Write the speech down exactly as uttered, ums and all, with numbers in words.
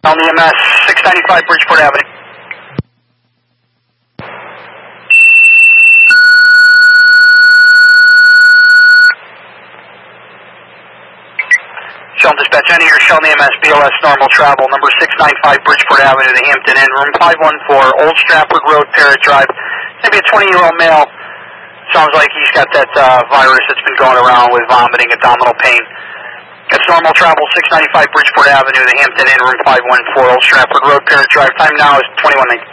On the E M S, six ninety-five Bridgeport Avenue. Sheldon Dispatch, any here, Sheldon E M S, B L S, normal travel, number six ninety-five Bridgeport Avenue, the Hampton Inn, room five one four, Old Stratford Road, Parrot Drive. Maybe a twenty-year-old male. Sounds like he's got that uh, virus that's been going around with vomiting, abdominal pain. It's normal travel, six ninety-five Bridgeport Avenue, the Hampton Inn, room five one four, Old Stratford Road, Parrot Drive. Time now is twenty-one nineteen.